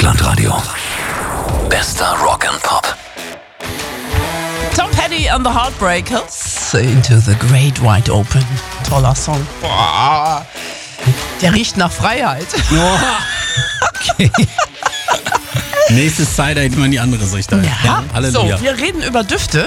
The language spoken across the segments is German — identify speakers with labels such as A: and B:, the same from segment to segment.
A: Rockland-Radio. Bester Rock and Pop.
B: Tom Petty and the Heartbreakers. Into the Great Wide Open. Toller Song. Boah. Der riecht nach Freiheit.
C: Okay. Nächstes Zeit hätte man die andere Richtung.
B: Ja,
C: Halleluja.
B: So, wir reden über Düfte.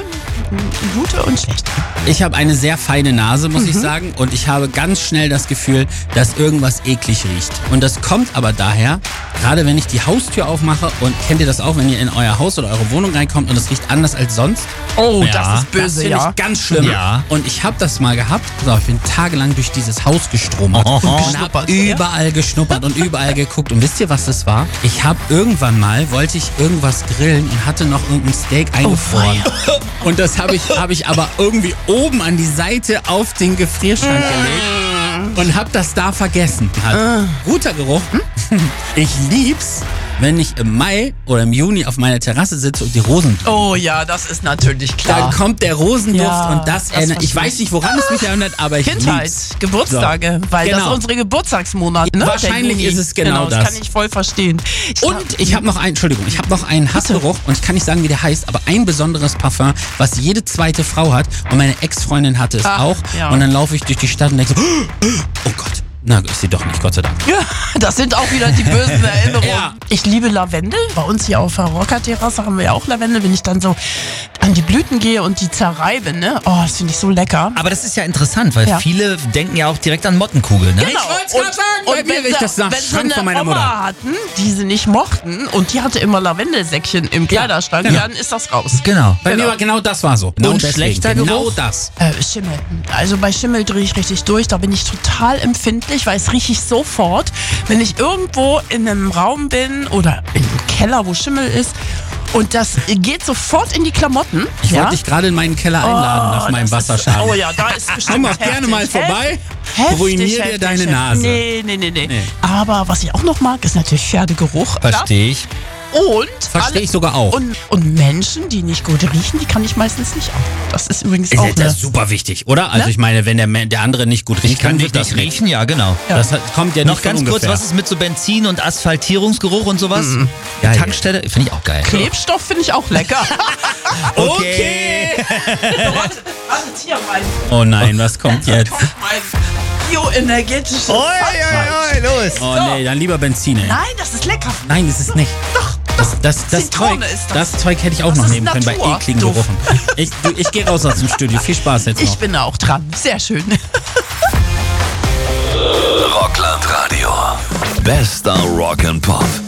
B: Gute und schlechte.
C: Ich habe eine sehr feine Nase, muss ich sagen. Und ich habe ganz schnell das Gefühl, dass irgendwas eklig riecht. Und das kommt aber daher, gerade wenn ich die Haustür aufmache, und kennt ihr das auch, wenn ihr in euer Haus oder eure Wohnung reinkommt und es riecht anders als sonst?
B: Oh,
D: Ja,
B: das ist
C: Das
B: böse,
C: finde
B: ja.
C: ich ganz schlimm.
D: Ja.
C: Und ich habe das mal gehabt. So, ich bin tagelang durch dieses Haus gestromert und habe überall geschnuppert und überall geguckt. Und wisst ihr, was das war? Ich habe wollte ich irgendwas grillen und hatte noch irgendein Steak eingefroren. Und das habe ich aber irgendwie oben an die Seite auf den Gefrierschrank gelegt und habe das da vergessen. Guter Geruch. Ich lieb's, wenn ich im Mai oder im Juni auf meiner Terrasse sitze und die Rosen.
B: Oh ja, das ist natürlich klar.
C: Dann kommt der Rosenduft
B: Ja,
C: und das erinnert. Ich weiß nicht, woran es mich erinnert, aber ich
B: Kindheit,
C: lieb's.
B: Geburtstage, weil das
C: Genau.
B: unsere Geburtstagsmonate, ne?
C: Wahrscheinlich
B: Der Juni.
C: ist es genau das.
B: Das kann ich voll verstehen.
C: Und ich habe noch einen Hassgeruch und ich kann nicht sagen, wie der heißt, aber ein besonderes Parfum, was jede zweite Frau hat und meine Ex-Freundin hatte es auch.
B: ja.
C: Und dann laufe ich durch die Stadt und denke so, oh Gott. Na, ist sie doch nicht, Gott sei Dank.
B: Ja, das sind auch wieder die bösen Erinnerungen.
C: Ja.
B: Ich liebe Lavendel. Bei uns hier auf der Rockerterrasse haben wir ja auch Lavendel. Wenn ich dann so an die Blüten gehe und die zerreibe, ne? Oh, das finde ich so lecker.
D: Aber das ist ja interessant, weil
B: Ja.
D: viele denken ja auch direkt an Mottenkugel, ne?
B: Genau.
C: wollt's grad sagen, bei mir riecht das nach
B: wenn sie
C: Schrank von meiner
B: eine
C: Mutter.
B: Oma hatten, die sie nicht mochten und die hatte immer Lavendelsäckchen im Kleiderschrank,
C: genau.
B: dann ist das raus.
D: Genau.
C: Bei mir war genau das war so. Genau
D: Und
C: deswegen.
D: schlechter
C: Genau
D: Geruch?
C: das.
B: Schimmel. Also bei Schimmel drehe ich richtig durch. Da bin ich total empfindlich, weil es rieche ich sofort, wenn ich irgendwo in einem Raum bin oder im Keller, wo Schimmel ist. Und das geht sofort in die Klamotten.
C: Ich wollte dich gerade in meinen Keller einladen nach meinem
B: das ist-
C: Wasserschaden.
B: Oh ja, da ist bestimmt
C: Komm doch gerne mal vorbei. Ruinier dir deine Nase.
B: Nee. Aber was ich auch noch mag, ist natürlich Pferdegeruch.
D: Verstehe ich.
B: Und
C: Verstehe ich sogar auch.
B: Und Menschen, die nicht gut riechen, die kann ich meistens nicht ab. Das ist übrigens
C: Ist
B: auch
C: das ist super wichtig, oder? Also
B: Ne?
C: ich meine, wenn der andere nicht gut riecht,
D: Ich kann
C: dann
D: dich
C: wird das
D: nicht riechen, ja, genau.
C: Das kommt ja nicht
D: Noch ganz
C: von
D: kurz,
C: ungefähr.
D: was ist mit so Benzin und Asphaltierungsgeruch und sowas?
C: Geil.
D: Tankstelle, finde ich auch geil.
B: Klebstoff finde ich auch lecker.
C: Okay.
B: Warte, hier mein
C: Oh nein, was kommt jetzt?
B: bioenergetisches
D: Oi, los.
C: Oh nee, dann lieber Benzin, ey.
B: Nein, das ist lecker.
C: Nein, ist es nicht.
B: Doch.
C: Das
B: Zitrone
C: Zeug,
B: ist das.
C: das Zeug hätte ich auch
B: Das
C: noch
B: ist
C: nehmen können bei
B: Natur.
C: ekligen
B: Duft.
C: Geruchen. Ich gehe raus aus dem Studio. Viel Spaß jetzt noch.
B: Ich bin da auch dran. Sehr schön.
A: Rockland-Radio. Bester Rock and Pop.